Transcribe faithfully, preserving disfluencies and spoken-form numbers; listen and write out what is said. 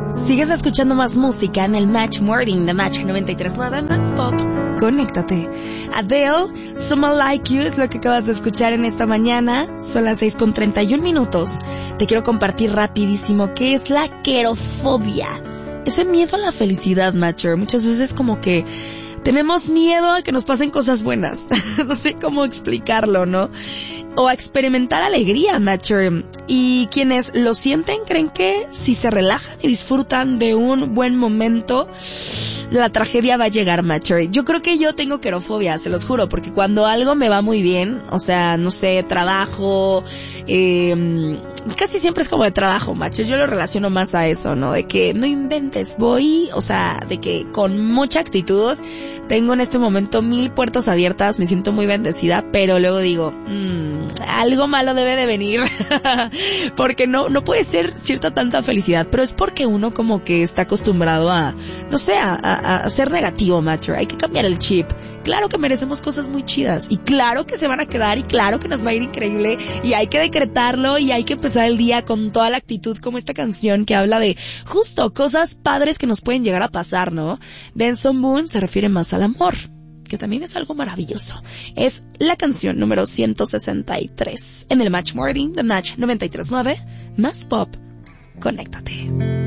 Sigues escuchando más música en el Match Morning de Match noventa y tres punto nueve más pop. Conéctate. Adele, Someone Like You es lo que acabas de escuchar en esta mañana. Son las seis con treinta y un minutos. Te quiero compartir rapidísimo qué es la querofobia. Ese miedo a la felicidad, Matcher. Muchas veces como que tenemos miedo a que nos pasen cosas buenas. No sé cómo explicarlo, ¿no? O a experimentar alegría, Matcher. Y quienes lo sienten creen que si se relajan y disfrutan de un buen momento, la tragedia va a llegar, Matcher. Yo creo que yo tengo querofobia, se los juro, porque cuando algo me va muy bien, o sea, no sé, trabajo, eh, casi siempre es como de trabajo, Matcher. Yo lo relaciono más a eso, ¿no? De que no inventes, voy, o sea, de que con mucha actitud tengo en este momento mil puertas abiertas, me siento muy bendecida, pero luego digo, mmm, algo malo debe de venir, porque no, no puede ser cierta tanta felicidad, pero es porque uno como que está acostumbrado a, no sé, a, a, a ser negativo, Matcher. Hay que cambiar el chip. Claro que merecemos cosas muy chidas, y claro que se van a quedar, y claro que nos va a ir increíble, y hay que decretarlo, y hay que empezar el día con toda la actitud, como esta canción que habla de justo cosas padres que nos pueden llegar a pasar, ¿no? Benson Moon se refiere más al amor, que también es algo maravilloso. Es la canción número ciento sesenta y tres en el Match Morning de Match noventa y tres punto nueve más pop. Conéctate.